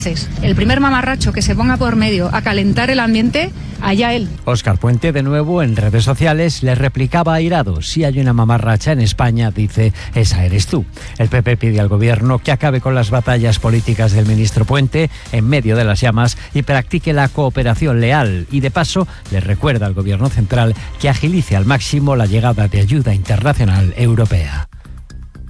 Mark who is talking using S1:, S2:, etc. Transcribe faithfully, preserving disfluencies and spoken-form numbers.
S1: El primer mamarracho que se ponga por medio a calentar el ambiente, allá él.
S2: Óscar Puente, de nuevo, en redes sociales, le replicaba airado: si hay una mamarracha en España, dice, esa eres tú. El P P pide al gobierno que acabe con las batallas políticas del ministro Puente en medio de las llamas y practique la cooperación leal. Y de paso, le recuerda al gobierno central que agilice al máximo la llegada de ayuda internacional europea.